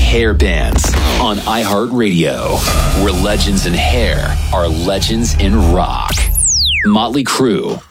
hair bands on iHeartRadio, where legends in hair are legends in rock. Motley Crue